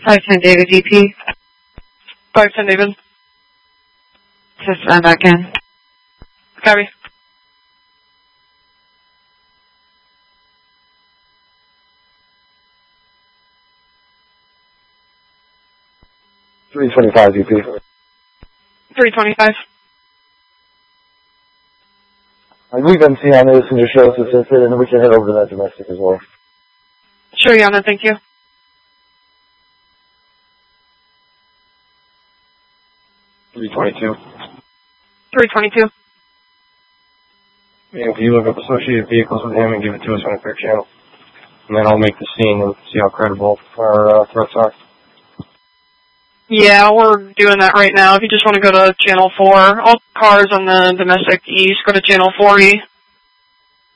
510 David DP. 510 David. Just back in. Copy. $325 DP. 325. I leave MC on this and just show us assisted, and then we can head over to that domestic as well. Sure, Yana, thank you. $322. 322. And can you look up associated vehicles with him and give it to us on a clear channel? And then I'll make the scene and see how credible our threats are. Yeah, we're doing that right now. If you just want to go to Channel 4, all cars on the domestic east, go to Channel 4E.